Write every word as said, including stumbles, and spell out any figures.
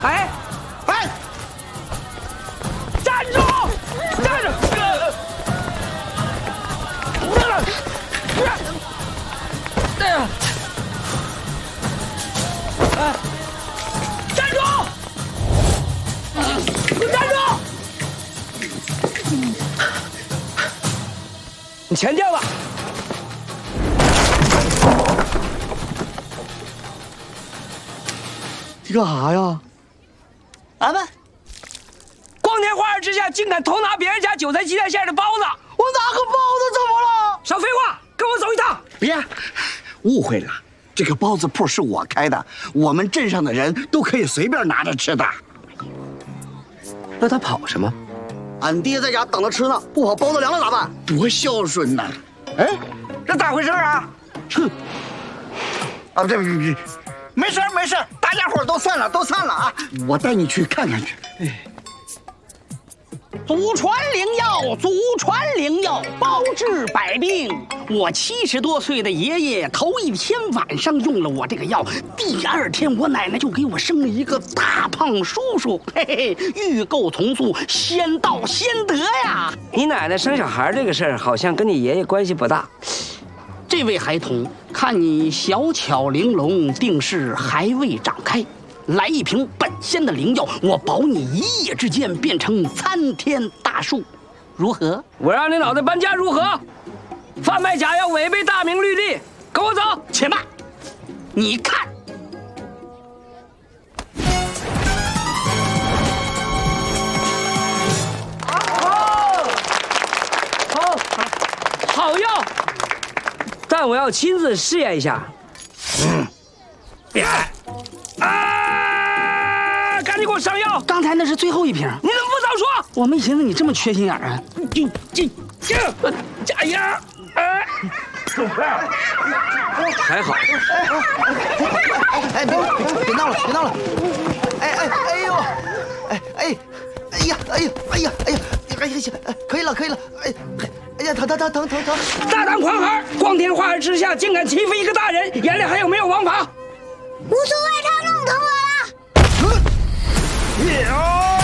哎，哎，站住！站住！哎呀！哎，站住！站住！你前掉吧。 你干啥呀？ 啊不，光天化日之下，竟敢偷拿别人家韭菜鸡蛋馅的包子！ 我拿个包子怎么了？ 少废话，跟我走一趟。 别，误会了，这个包子铺是我开的，我们镇上的人都可以随便拿着吃的。 那他跑什么？ 俺爹在家等着吃呢，不跑包子凉了咋办？多孝顺呐！哎，这咋回事啊？哼！啊，对不对？ 没事没事，大家伙都散了，都散了啊！我带你去看看去。哎， 祖传灵药，祖传灵药，包治百病。我七十多岁的爷爷头一天晚上用了我这个药，第二天我奶奶就给我生了一个大胖叔叔。嘿嘿，预购从速，先到先得呀！ 你奶奶生小孩这个事儿，好像跟你爷爷关系不大。 这位孩童，看你小巧玲珑，定是还未长开。来一瓶本仙的灵药，我保你一夜之间变成参天大树，如何？ 我让你脑袋搬家如何？贩卖假药违背大明律例，跟我走。 且慢，你看。 好，好，好药。 但我要亲自试验一下。嗯，别，啊！赶紧给我上药！ 刚才那是最后一瓶， 你怎么不早说？ 我没寻思你这么缺心眼啊！ 就就就加油！哎，还好。 哎，别别别闹了，别闹了！哎哎哎呦！哎哎哎呀哎呀哎呀哎呀哎呀行，可以了可以了！哎哎呀疼疼疼疼疼疼！ 大胆狂孩，光天化日之下竟敢欺负一个大人，眼里还有没有王法？ 无所谓，他弄疼我了。